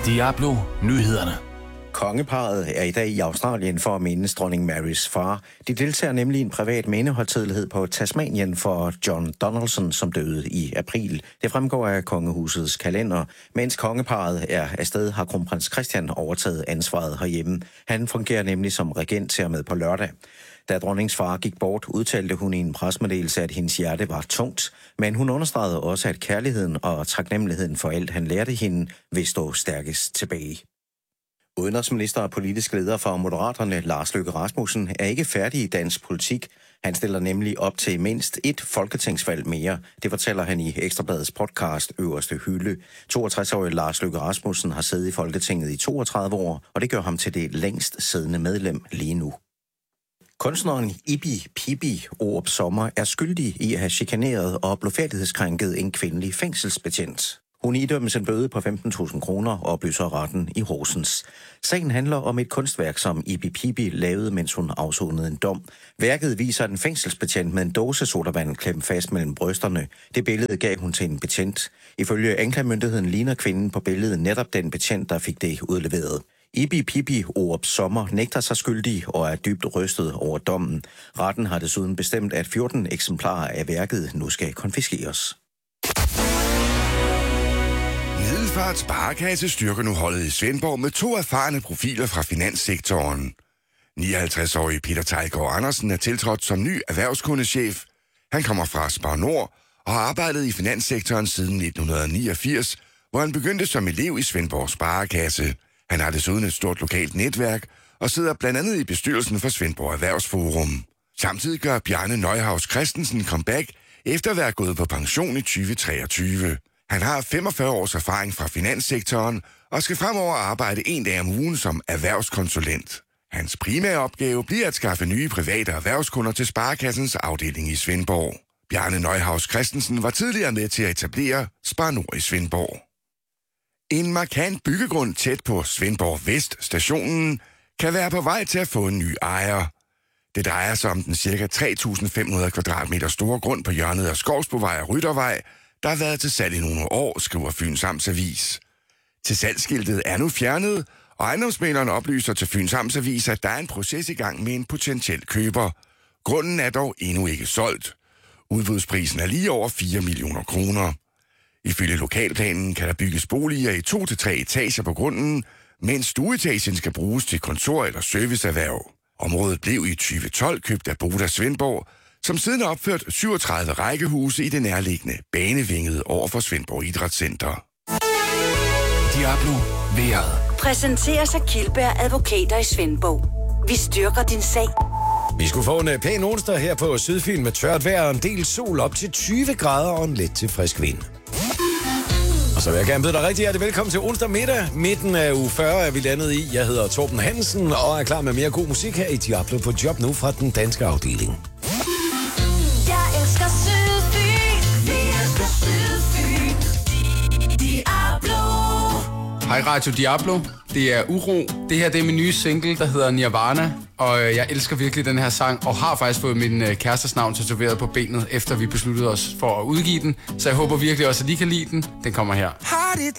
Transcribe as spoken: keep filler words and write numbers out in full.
Diablo Nyhederne. Kongeparret er i dag i Australien for at mindes dronning Marys far. De deltager nemlig i en privat mindehøjtidelighed på Tasmanien for John Donaldson, som døde i april. Det fremgår af kongehusets kalender. Mens kongeparret er afsted, har kronprins Christian overtaget ansvaret herhjemme. Han fungerer nemlig som regent til og med på lørdag. Da dronningens far gik bort, udtalte hun i en pressemeddelelse, at hendes hjerte var tungt. Men hun understregede også, at kærligheden og taknemmeligheden for alt, han lærte hende, vil stå stærkest tilbage. Udenrigsminister og politisk leder for Moderaterne, Lars Løkke Rasmussen, er ikke færdig i dansk politik. Han stiller nemlig op til mindst et folketingsvalg mere. Det fortæller han i Ekstra Bladets podcast Øverste Hylde. toogtres-årige Lars Løkke Rasmussen har siddet i Folketinget i toogtredive år, og det gør ham til det længst siddende medlem lige nu. Kunstneren Ibi Pibi Aarup Sommer er skyldig i at have chikaneret og blufærdighedskrænket en kvindelig fængselsbetjent. Hun idømmes en bøde på femten tusind kroner, oplyser retten i Horsens. Sagen handler om et kunstværk, som Ibi Pibi lavede, mens hun afsonede en dom. Værket viser en fængselsbetjent med en dåse sodavand klemt fast mellem brysterne. Det billede gav hun til en betjent. Ifølge anklagemyndigheden ligner kvinden på billedet netop den betjent, der fik det udleveret. Ibi Pibi Aarup Sommer nægter sig skyldig og er dybt rystet over dommen. Retten har desuden bestemt, at fjorten eksemplarer af værket nu skal konfiskeres. Middelfart Sparekasse styrker nu holdet i Svendborg med to erfarne profiler fra finanssektoren. nioghalvtreds-årige Peter Tejgaard Andersen er tiltrådt som ny erhvervskundechef. Han kommer fra Spar Nord og har arbejdet i finanssektoren siden nitten niogfirs, hvor han begyndte som elev i Svendborg Sparekasse. Han har desuden et stort lokalt netværk og sidder blandt andet i bestyrelsen for Svendborg Erhvervsforum. Samtidig gør Bjarne Neuhaus Christensen comeback efter at være gået på pension i tyve treogtyve. Han har femogfyrre års erfaring fra finanssektoren og skal fremover arbejde en dag om ugen som erhvervskonsulent. Hans primære opgave bliver at skaffe nye private erhvervskunder til Sparekassens afdeling i Svendborg. Bjarne Neuhaus Christensen var tidligere med til at etablere Spar Nord i Svendborg. En markant byggegrund tæt på Svendborg Vest stationen kan være på vej til at få en ny ejer. Det drejer sig om den ca. tre tusind fem hundrede kvadratmeter store grund på hjørnet af Skovsbovej og Ryttervej, der har været til salg i nogle år, skriver Fyns Amts Avis. Til salgsskiltet er nu fjernet, og ejendomsmæglerne oplyser til Fyns Amts Avis, at der er en proces i gang med en potentiel køber. Grunden er dog endnu ikke solgt. Udbudsprisen er lige over fire millioner kroner. Ifølge lokalplanen kan der bygges boliger i to til tre etager på grunden, mens stueetagen skal bruges til kontor- eller serviceerhverv. Området blev i tyve tolv købt af Boda Svendborg, som siden har opført syvogtredive rækkehuse i det nærliggende Banevinget over for Svendborg Idrætscenter. Diablo Vejret. Præsenteres af Kildberg Advokater i Svendborg. Vi styrker din sag. Vi skulle få en pæn onsdag her på Sydfyn med tørt vejr og en del sol op til tyve grader og en let til frisk vind. Og så vil jeg gerne byde dig rigtig hjertelig velkommen til onsdag middag. Midten af uge fyrre er vi landet i. Jeg hedder Torben Hansen og er klar med mere god musik her i Diablo på job nu fra den danske afdeling. Jeg elsker Sydfyn. Vi elsker Sydfyn. Diablo. Hej Radio Diablo, det er Uro. Det her det er min nye single, der hedder Nirvana. Og jeg elsker virkelig den her sang, og har faktisk fået min kærestes navn tatoveret på benet, efter vi besluttede os for at udgive den. Så jeg håber virkelig også, at I kan lide den. Den kommer her. Har dit